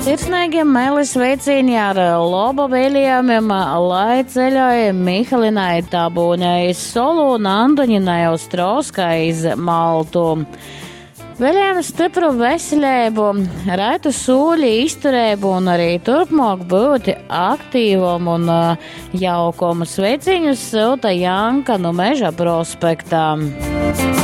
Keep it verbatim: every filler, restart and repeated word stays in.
Sirsnīgiem melis veicīņi ar loba vēlījumiem, lai ceļoja Mihalinai Tabūņai Solu un Antoņinai Ostroskai iz Maltu. Vēlējam stipru veselību, raitu sūļi, izturēbu un arī turpmāk būt aktīvam un jaukumu sveiciņus silta Janka no Meža prospektā.